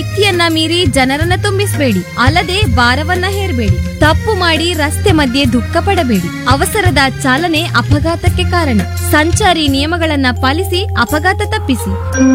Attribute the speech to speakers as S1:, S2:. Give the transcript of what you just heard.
S1: ಮಿತಿಯನ್ನ ಮೀರಿ ಜನರನ್ನ ತುಂಬಿಸಬೇಡಿ. ಅಲ್ಲದೆ ಭಾರವನ್ನ ಹೇರಬೇಡಿ. ತಪ್ಪು ಮಾಡಿ ರಸ್ತೆ ಮಧ್ಯೆ ದುಃಖ ಪಡಬೇಡಿ. ಅವಸರದ ಚಾಲನೆ ಅಪಘಾತಕ್ಕೆ ಕಾರಣ. ಸಂಚಾರಿ ನಿಯಮಗಳನ್ನ ಪಾಲಿಸಿ ಅಪಘಾತ ತಪ್ಪಿಸಿ.